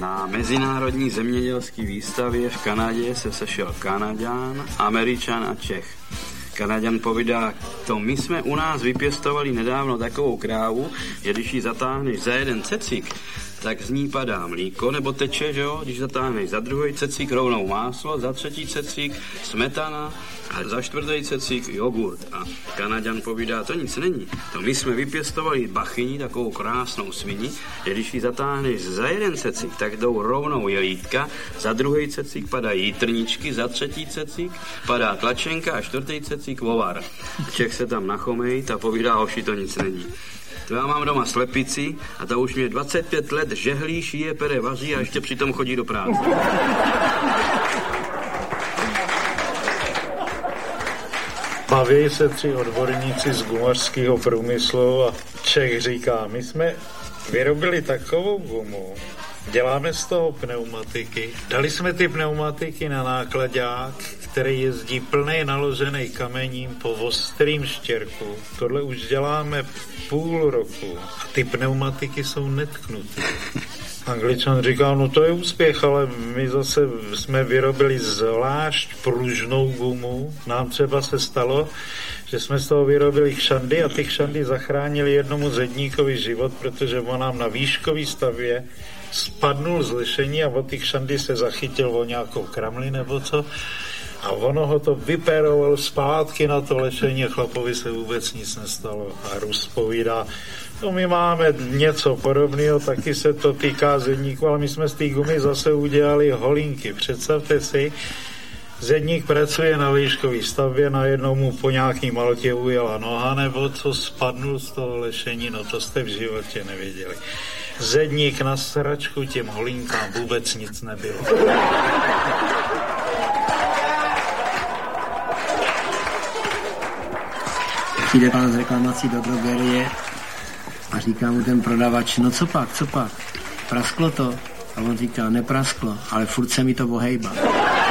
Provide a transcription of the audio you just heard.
Na mezinárodní zemědělské výstavě v Kanadě se sešel Kanaďan, Američan a Čech. Kanaďan povídá, to my jsme u nás vypěstovali nedávno takovou krávu, že když ji zatáhneš za jeden cecík, tak z ní padá mlíko, nebo teče, že jo? Když zatáhneš za druhý cecík rovnou máslo, za třetí cecík smetana a za čtvrtý cecík jogurt. A Kanaďan povídá, to nic není. To my jsme vypěstovali bachyni, takovou krásnou svini, že když ji zatáhneš za jeden cecík, tak jdou rovnou jelítka, za druhý cecík padají jitrničky, za třetí cecík padá tlačenka a čtvrtý cecík vovar. Čech se tam nachomej a povídá, hoši, to nic není. To já mám doma slepici a ta už mě 25 let žehlí, šije, pere, vaří a ještě přitom chodí do práce. Baví se 3 odborníci z gumařského průmyslu a Čech říká, my jsme vyrobili takovou gumu, děláme z toho pneumatiky. Dali jsme ty pneumatiky na nákladák, který jezdí plný naložený kamením po ostrým štěrku. Tohle už děláme půl roku a ty pneumatiky jsou netknuté. Angličan říkal, no to je úspěch, ale my zase jsme vyrobili zvlášť pružnou gumu. Nám třeba se stalo, že jsme z toho vyrobili kšandy a ty kšandy zachránili jednomu zedníkovi život, protože on nám na výškový stavě spadnul z lešení a od ty kšandy se zachytil o nějakou kramli nebo co. A ono ho to vyperoval zpátky na to lešení a chlapovi se vůbec nic nestalo. A Rus povídá, no my máme něco podobného, taky se to týká zedníku, ale my jsme z té gumy zase udělali holinky. Představte si, zedník pracuje na výškové stavbě, najednou mu po nějaký maltě ujela noha, nebo co spadnul z toho lešení, no to jste v životě nevěděli. Zedník na sračku těm holinkám vůbec nic nebylo. Přijde pán z reklamací do drogerie a říká mu ten prodavač, no co pak, prasklo to? A on říká, neprasklo, ale furt se mi to ohejba.